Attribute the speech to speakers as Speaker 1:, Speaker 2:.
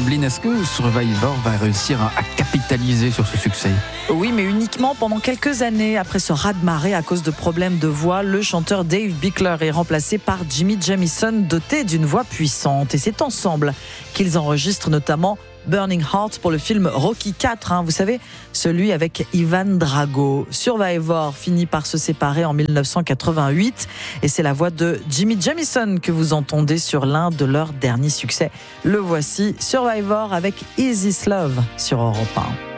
Speaker 1: Amblin, est-ce que Survivor va réussir à capitaliser sur ce succès ?
Speaker 2: Oui, mais uniquement pendant quelques années. Après ce raz-de-marée à cause de problèmes de voix, le chanteur Dave Bickler est remplacé par Jimmy Jamison, doté d'une voix puissante. Et c'est ensemble qu'ils enregistrent notamment Burning Heart pour le film Rocky IV, vous savez, celui avec Ivan Drago. Survivor finit par se séparer en 1988 et c'est la voix de Jimmy Jamison que vous entendez sur l'un de leurs derniers succès. Le voici, Survivor avec Is This Love sur Europe 1.